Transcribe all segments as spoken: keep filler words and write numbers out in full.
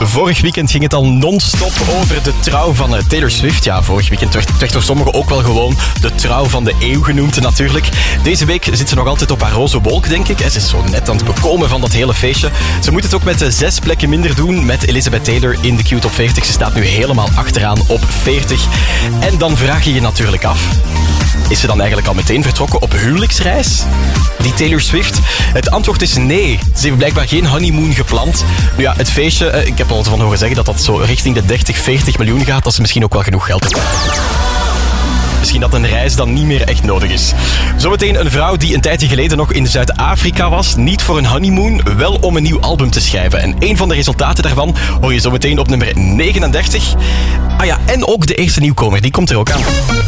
Vorig weekend ging het al non-stop over de trouw van Taylor Swift. Ja, vorig weekend werd, werd door sommigen ook wel gewoon de trouw van de eeuw genoemd natuurlijk. Deze week zit ze nog altijd op haar roze wolk, denk ik. En ze is zo net aan het bekomen van dat hele feestje. Ze moet het ook met zes plekken minder doen met Elizabeth Taylor in de Q Top veertig. Ze staat nu helemaal achteraan op veertig. En dan vraag je je natuurlijk af... Is ze dan eigenlijk al meteen vertrokken op huwelijksreis? Die Taylor Swift? Het antwoord is nee. Ze heeft blijkbaar geen honeymoon gepland. Nu ja, het feestje, ik heb al van horen zeggen dat dat zo richting de dertig, veertig miljoen gaat. Dat is misschien ook wel genoeg geld. Misschien dat een reis dan niet meer echt nodig is. Zometeen een vrouw die een tijdje geleden nog in Zuid-Afrika was. Niet voor een honeymoon, wel om een nieuw album te schrijven. En een van de resultaten daarvan hoor je zometeen op nummer negenendertig. Ah ja, en ook de eerste nieuwkomer, die komt er ook aan.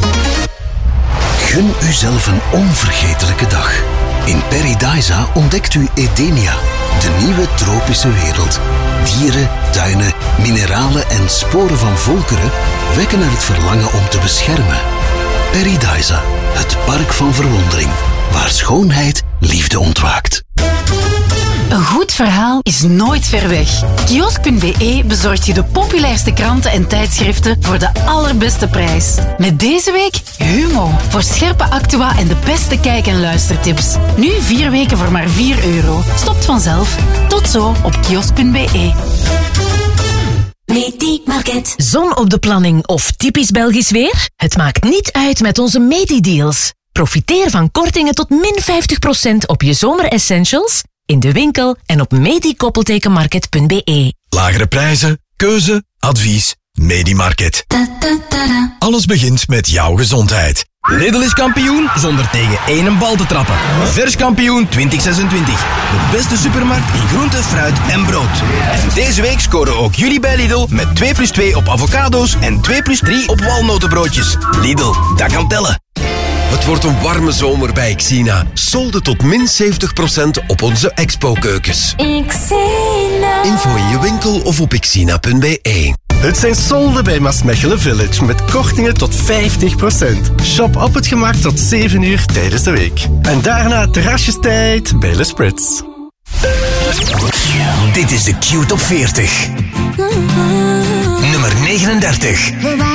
Gun uzelf een onvergetelijke dag. In Paradisa ontdekt u Edenia, de nieuwe tropische wereld. Dieren, tuinen, mineralen en sporen van volkeren wekken er het verlangen om te beschermen. Paradisa, het park van verwondering, waar schoonheid liefde ontwaakt. Een goed verhaal is nooit ver weg. Kiosk punt b e bezorgt je de populairste kranten en tijdschriften voor de allerbeste prijs. Met deze week Humo, voor scherpe actua en de beste kijk- en luistertips. Nu vier weken voor maar vier euro. Stopt vanzelf. Tot zo op kiosk punt b e. Medi-market. Zon op de planning of typisch Belgisch weer? Het maakt niet uit met onze Medi-deals. Profiteer van kortingen tot min vijftig procent op je zomeressentials in de winkel en op medi-market punt b e. Lagere prijzen, keuze, advies, Medi-market. Alles begint met jouw gezondheid. Lidl is kampioen zonder tegen één bal te trappen. Vers kampioen twintig zesentwintig. De beste supermarkt in groente, fruit en brood. En deze week scoren ook jullie bij Lidl met twee plus twee op avocado's en twee plus drie op walnotenbroodjes. Lidl, dat kan tellen. Het wordt een warme zomer bij Xina. Solden tot min zeventig procent op onze expo-keukens. Xina. Info in je winkel of op xina punt b e. Het zijn solden bij Maasmechelen Village met kortingen tot vijftig procent. Shop op het gemak tot zeven uur tijdens de week. En daarna terrasjestijd bij Le Spritz. Dit is de Q Top veertig. Nummer negenendertig.